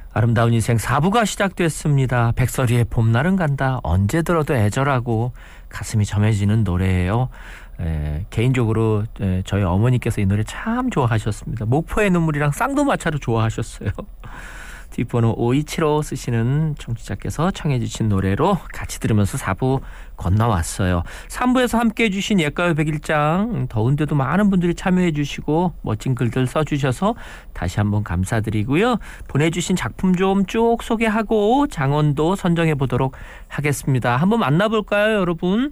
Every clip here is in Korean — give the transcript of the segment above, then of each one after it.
아름다운 인생 4부가 시작됐습니다. 백설이의 봄날은 간다. 언제 들어도 애절하고 가슴이 점해지는 노래예요. 개인적으로 저희 어머니께서 이 노래 참 좋아하셨습니다. 목포의 눈물이랑 쌍두마차로 좋아하셨어요. 뒷번호 5275 쓰시는 청취자께서 청해 주신 노래로 같이 들으면서 4부 건너왔어요. 3부에서 함께해 주신 옛가요 101장 더운데도 많은 분들이 참여해 주시고 멋진 글들 써주셔서 다시 한번 감사드리고요. 보내주신 작품 좀 쭉 소개하고 장원도 선정해 보도록 하겠습니다. 한번 만나볼까요, 여러분?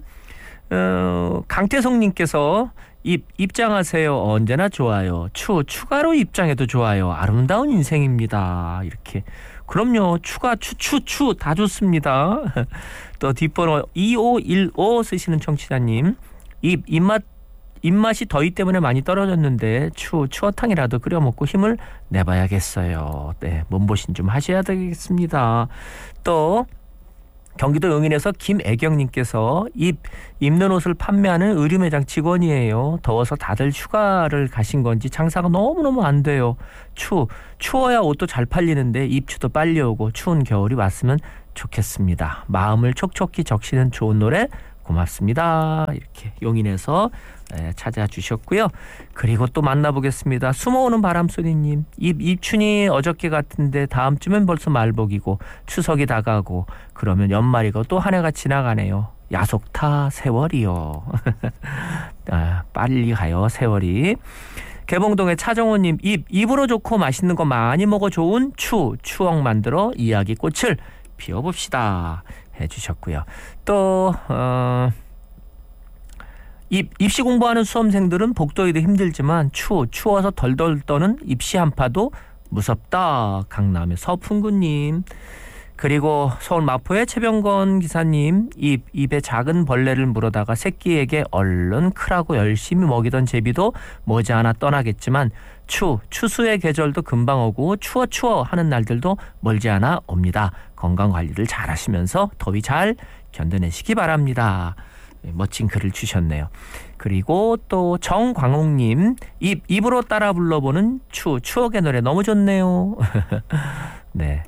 강태성님께서 입장하세요. 언제나 좋아요. 추가로 입장해도 좋아요. 아름다운 인생입니다. 이렇게. 그럼요. 추가 추 다 좋습니다. 또 뒷번호 2515 쓰시는 청취자님. 입맛이 더위 때문에 많이 떨어졌는데 추어탕이라도 끓여 먹고 힘을 내봐야겠어요. 네, 몸보신 좀 하셔야 되겠습니다. 또 경기도 용인에서 김애경님께서 입는 옷을 판매하는 의류매장 직원이에요. 더워서 다들 휴가를 가신 건지 장사가 너무너무 안 돼요. 추워야 옷도 잘 팔리는데 입추도 빨리 오고 추운 겨울이 왔으면 좋겠습니다. 마음을 촉촉히 적시는 좋은 노래 고맙습니다. 이렇게 용인에서 찾아주셨고요. 그리고 또 만나보겠습니다. 숨어오는 바람소리님. 입춘이 어저께 같은데 다음 주면 벌써 말복이고 추석이 다가고 그러면 연말이고 또 한 해가 지나가네요. 야속타 세월이요. 빨리 가요 세월이. 개봉동의 차정호님. 입으로 좋고 맛있는 거 많이 먹어 좋은 추억 만들어 이야기 꽃을 피워봅시다 해주셨고요. 또 입시 공부하는 수험생들은 복도에도 힘들지만 추워서 덜덜 떠는 입시 한파도 무섭다. 강남의 서풍구님. 그리고 서울 마포의 최병건 기사님. 입에 작은 벌레를 물어다가 새끼에게 얼른 크라고 열심히 먹이던 제비도 머지않아 떠나겠지만 추수의 계절도 금방 오고 추워 하는 날들도 멀지 않아 옵니다. 건강관리를 잘 하시면서 더위 잘 견뎌내시기 바랍니다. 멋진 글을 주셨네요. 그리고 또 정광옥님. 입으로 따라 불러보는 추억의 노래 너무 좋네요. 네.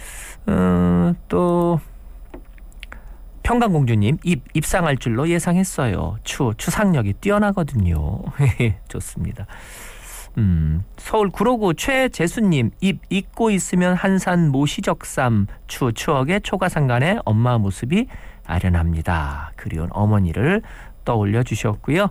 또 평강공주님. 입상할 줄로 예상했어요. 추상력이 뛰어나거든요. 좋습니다. 서울 구로구 최재수님. 입 잊고 있으면 한산 모시적삼 추억의 초가상간에 엄마 모습이 아련합니다. 그리운 어머니를 떠올려 주셨고요.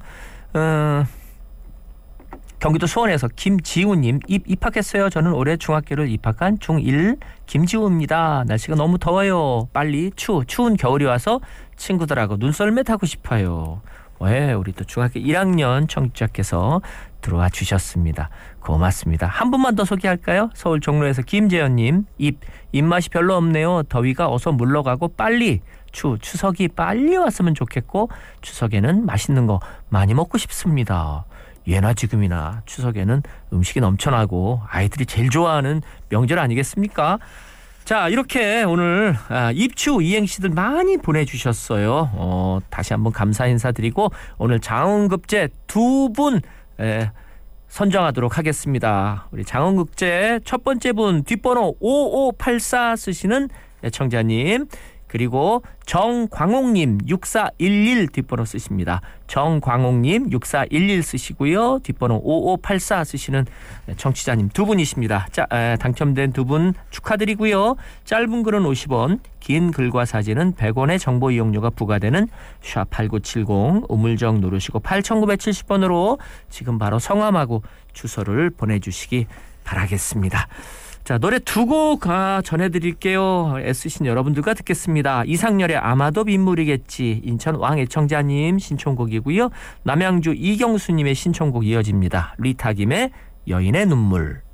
경기도 수원에서 김지우님. 입학했어요. 저는 올해 중학교를 입학한 중1 김지우입니다. 날씨가 너무 더워요. 빨리 추운 겨울이 와서 친구들하고 눈썰매 타고 싶어요. 우리 또 중학교 1학년 청취자께서 들어와 주셨습니다. 고맙습니다. 한 분만 더 소개할까요? 서울 종로에서 김재현님. 입맛이 별로 없네요. 더위가 어서 물러가고 빨리 추석이 빨리 왔으면 좋겠고 추석에는 맛있는 거 많이 먹고 싶습니다. 예나 지금이나 추석에는 음식이 넘쳐나고 아이들이 제일 좋아하는 명절 아니겠습니까? 자, 이렇게 오늘 입추 이행시들 많이 보내주셨어요. 다시 한번 감사 인사드리고 오늘 장원급제 2분 선정하도록 하겠습니다. 우리 장원급제 첫 번째 분 뒷번호 5584 쓰시는 애청자님. 그리고 정광옥님 6411 뒷번호 쓰십니다. 정광옥님 6411 쓰시고요. 뒷번호 5584 쓰시는 청취자님 두 분이십니다. 자, 당첨된 두 분 축하드리고요. 짧은 글은 50원, 긴 글과 사진은 100원의 정보 이용료가 부과되는 샵8970 우물정 누르시고 8970번으로 지금 바로 성함하고 주소를 보내주시기 바라겠습니다. 자, 노래 두 곡 전해드릴게요. 애쓰신 여러분들과 듣겠습니다. 이상열의 아마도 빗물이겠지. 인천 왕애청자님 신청곡이고요. 남양주 이경수님의 신청곡 이어집니다. 리타 김의 여인의 눈물.